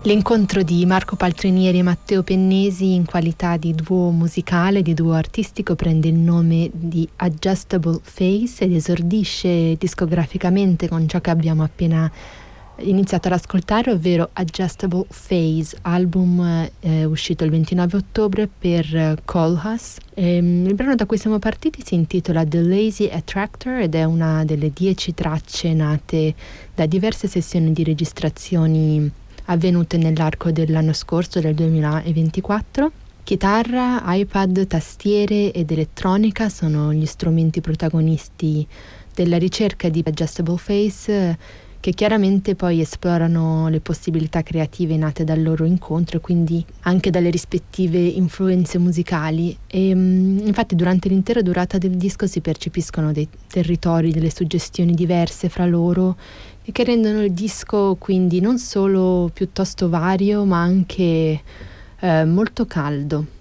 L'incontro di Marco Paltrinieri e Matteo Pennesi in qualità di duo musicale, di duo artistico, prende il nome di Adjustable Face ed esordisce discograficamente con ciò che abbiamo appena iniziato ad ascoltare, ovvero Adjustable Phase, album uscito il 29 ottobre per Kolhas. Il brano da cui siamo partiti si intitola The Lazy Attractor ed è una delle 10 tracce nate da diverse sessioni di registrazioni avvenute nell'arco dell'anno scorso, del 2024. Chitarra, iPad, tastiere ed elettronica sono gli strumenti protagonisti della ricerca di Adjustable Face, che chiaramente poi esplorano le possibilità creative nate dal loro incontro e quindi anche dalle rispettive influenze musicali. E infatti durante l'intera durata del disco si percepiscono dei territori, delle suggestioni diverse fra loro e che rendono il disco quindi non solo piuttosto vario ma anche molto caldo.